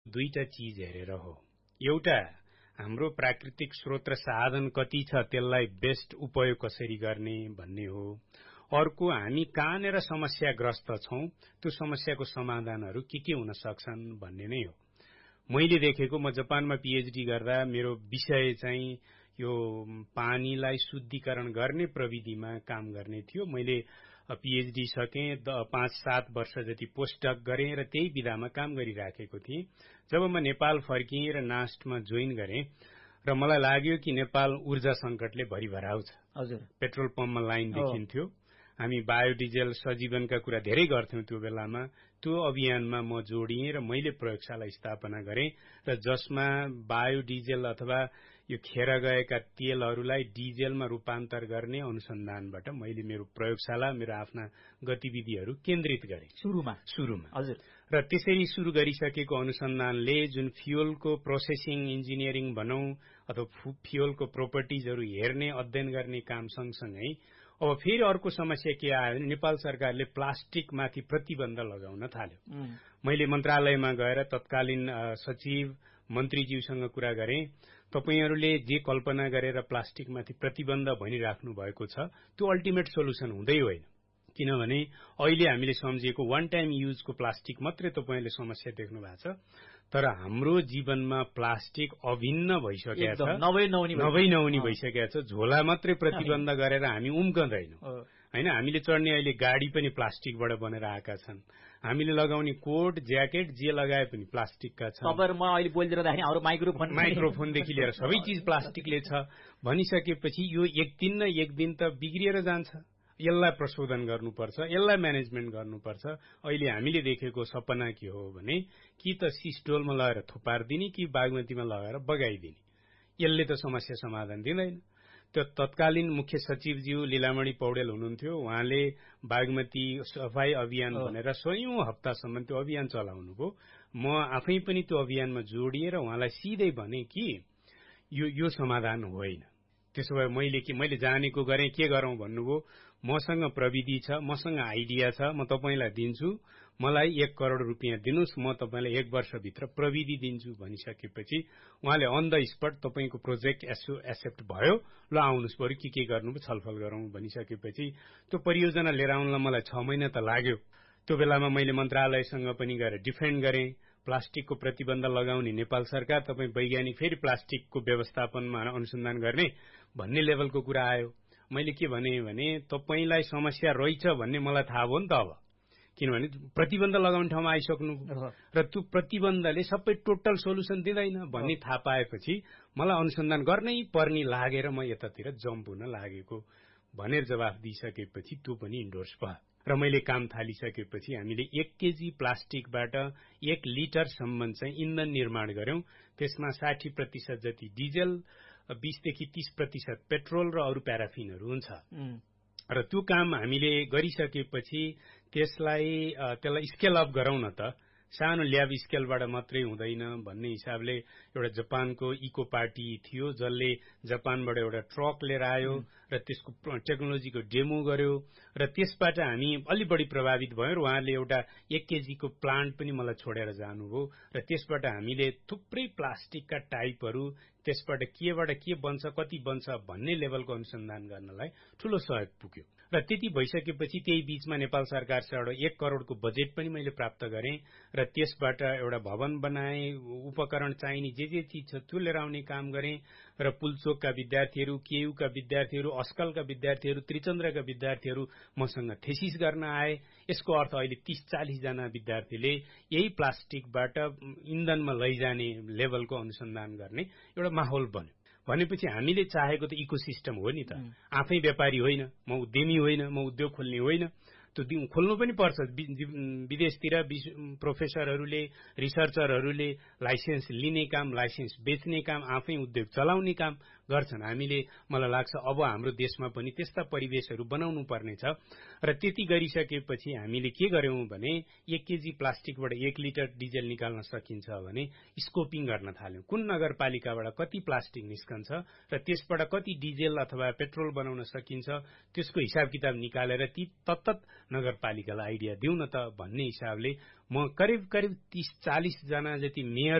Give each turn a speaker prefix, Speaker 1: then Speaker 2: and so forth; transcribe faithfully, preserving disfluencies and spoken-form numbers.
Speaker 1: दुईटा चीज हेरेर हो। एउटा हाम्रो प्राकृतिक स्रोत र साधन कति छ त्यसलाई बेस्ट उपयोग कसरी गर्ने भन्ने हो। अर्को हामी कहाँनेर समस्याग्रस्त छौं त्यो समस्याको समाधानहरू के के हुन सक्छन् भन्ने नै हो। मैले देखेको म जापानमा पीएचडी गर्दा मेरो विषय चाहिँ यो पानीलाई शुद्धिकरण गर्ने प्रविधिमा काम गर्ने थियो। मैले पीएचडी सके पाँच सात वर्ष जति पोस्टडक गरेँ र त्यही विधामा काम गरिराखेको थिएँ। जब म नेपाल फर्किएँ र नास्टमा जोइन गरेँ र मलाई लाग्यो कि नेपाल ऊर्जा संकटले भरिभराउ छ।
Speaker 2: हजुर,
Speaker 1: पेट्रोल पम्पमा लाइन देखिन्थ्यो। हामी बायोडिजल सजीवनका कुरा धेरै गर्थ्यौं त्यो बेलामा। त्यो अभियानमा म जोडिएँ र मैले प्रयोगशाला स्थापना गरेँ र जसमा बायोडिजल अथवा यो खेर गएका तेलहरूलाई डिजेलमा रूपान्तर गर्ने अनुसन्धानबाट मैले मेरो प्रयोगशाला मेरो आफ्ना गतिविधिहरू केन्द्रित गरेँ
Speaker 2: सुरुमा
Speaker 1: सुरुमा
Speaker 2: हजुर।
Speaker 1: र त्यसरी सुरु गरिसकेको अनुसन्धानले जुन फ्युलको प्रोसेसिङ इन्जिनियरिङ भनौं अथवा फ्युलको प्रोपर्टिजहरू हेर्ने अध्ययन गर्ने काम सँगसँगै अब फेरि अर्को समस्या के आयो भने नेपाल सरकारले प्लास्टिकमाथि प्रतिबन्ध लगाउन थाल्यो। मैले मन्त्रालयमा गएर तत्कालीन सचिव मन्त्रीज्यूसँग कुरा गरेँ, तपाईहरूले जे कल्पना गरेर प्लास्टिकमाथि प्रतिबन्ध भनिराख्नु भएको छ त्यो अल्टिमेट सोलुसन हुँदै होइन। किनभने अहिले हामीले सम्झिएको वान टाइम युजको प्लास्टिक मात्रै तपाईले समस्या देख्नु भएको छ, तर हाम्रो जीवनमा प्लास्टिक अभिन्न भइसकेको छ,
Speaker 2: नभई
Speaker 1: नहुने भइसकेको छ। झोला मात्रै प्रतिबन्ध गरेर हामी उम्कँदैनौं हैन। हामीले चढ्ने अहिले गाडी पनि प्लास्टिकबाट बनेर आएका छन्। हामीले लगाउने कोट ज्याकेट जे लगाए पनि प्लास्टिकका छन्।
Speaker 2: तपाईहरु म अहिले बोलिदिँदाखेरि हाम्रो माइक्रोफोन
Speaker 1: माइक्रोफोनदेखि लिएर सबै चीज प्लास्टिकले छ भनिसकेपछि यो एक दिन न एक दिन त बिग्रिएर जान्छ। यसलाई प्रशोधन गर्नुपर्छ, यसलाई म्यानेजमेन्ट गर्नुपर्छ। अहिले हामीले देखेको सपना के हो भने कि त सिस्टोलमा लगेर थुपार्दिने कि बागमतीमा लगेर बगाइदिने। यसले त समस्या समाधान दिँदैन। त्यो तत्कालीन मुख्य सचिवज्यू लीलामणि पौडेल हुनुहुन्थ्यो। उहाँले बागमती सफाई अभियान भनेर सयौं हप्तासम्म त्यो अभियान चलाउनुभयो। म आफै पनि त्यो अभियानमा जोडिएर उहाँलाई सिधै भने कि यो यो समाधान होइन। त्यसो भए मैले के मैले जानेको गरेँ, के गरौं भन्नुभयो। मसँग प्रविधि छ, मसँग आइडिया छ, म तपाईलाई दिन्छु, मलाई एक करोड़ रुपियाँ दिनुस्, म तपाईलाई एक वर्षभित्र प्रविधि दिन्छु भनिसकेपछि उहाँले अन द स्पट तपाईको प्रोजेक्ट एक्सेप्ट भयो, ल आउनुस् बरु के के गर्नुभयो छलफल गरौं भनिसकेपछि त्यो परियोजना लिएर आउनलाई मलाई छ महिना त लाग्यो। त्यो बेलामा मैले मन्त्रालयसँग पनि गएर डिफेन्ड गरेँ। प्लास्टिकको प्रतिबन्ध लगाउने नेपाल सरकार, तपाई वैज्ञानिक फेरि प्लास्टिकको व्यवस्थापनमा अनुसन्धान गर्ने भन्ने लेभलको कुरा आयो। मैले के भने भने तपाईलाई समस्या रहेछ भन्ने मलाई थाहा भयो नि त अब, किनभने प्रतिबन्ध लगाउने ठाउँमा आइसक्नु र त्यो प्रतिबन्धले सबै टोटल सोलुसन दिँदैन भन्ने थाहा पाएपछि मलाई अनुसन्धान गर्नै पर्ने लागेर म यतातिर जम्प हुन लागेको भनेर जवाफ दिइसकेपछि त्यो पनि इन्डोर्स भयो। र मैले काम थालिसकेपछि हामीले एक केजी प्लास्टिकबाट एक लिटरसम्म चाहिँ इन्धन निर्माण गर्यौं। त्यसमा साठी प्रतिशत जति डिजेल, बीसदेखि तीस प्रतिशत पेट्रोल र अरू प्याराफिनहरू हुन्छ। र त्यो काम हामीले गरिसकेपछि त्यसलाई त्यसलाई स्केल अप गरौं न त, सानो ल्याब स्केलबाट मात्रै हुँदैन भन्ने हिसाबले एउटा जापानको इको पार्टी थियो जसले जापानबाट एउटा ट्रक लिएर आयो र त्यसको टेक्नोलोजीको डेमो गर्यो र त्यसबाट हामी अलि बढी प्रभावित भयौं। र उहाँले एउटा एक केजीको प्लान्ट पनि मलाई छोडेर जानुभयो र त्यसबाट हामीले थुप्रै प्लास्टिकका टाइपहरू, त्यसबाट केबाट के बन्छ कति बन्छ भन्ने लेभलको अनुसन्धान गर्नलाई ठूलो सहयोग पुग्यो। र त्यति भइसकेपछि त्यही बीचमा नेपाल सरकारबाट एक करोड़को बजेट पनि मैले प्राप्त गरेँ र त्यसबाट एउटा भवन बनाए, उपकरण चाहिने जे जे चीज छ त्यो लिएर आउने काम गरेँ र पुलचोकका विद्यार्थीहरू, केयुका विद्यार्थीहरू, अस्कलका विद्यार्थीहरू, त्रिचन्द्रका विद्यार्थीहरू मसँग थेसिस गर्न आए। यसको अर्थ अहिले तीस चालीस जना विद्यार्थीले यही प्लास्टिकबाट इन्धनमा लैजाने लेभलको अनुसन्धान गर्ने एउटा माहौल बन्यो। भनेपछि हामीले चाहेको त इकोसिस्टम हो नि त। आफै व्यापारी होइन, म उद्यमी होइन, म उद्योग खोल्ने होइन। त्यो खोल्नु पनि पर्छ। विदेशतिर प्रोफेसरहरूले, रिसर्चरहरूले लाइसेन्स लिने काम, लाइसेन्स बेच्ने काम, आफै उद्योग चलाउने काम गर्छन्। हामीले मलाई लाग्छ अब हाम्रो देशमा पनि त्यस्ता परिवेशहरू बनाउनु पर्नेछ। र त्यति गरिसकेपछि हामीले के गर्यौं भने एक केजी प्लास्टिकबाट एक लिटर डिजेल निकाल्न सकिन्छ भने स्कोपिङ गर्न थाल्यौं। कुन नगरपालिकाबाट कति प्लास्टिक निस्कन्छ र त्यसबाट कति डिजेल अथवा पेट्रोल बनाउन सकिन्छ, त्यसको हिसाब किताब निकालेर ती तत्त नगरपालिकालाई आइडिया दिउँ न त भन्ने हिसाबले म करिब करिब तीस चालीस जना जति मेयर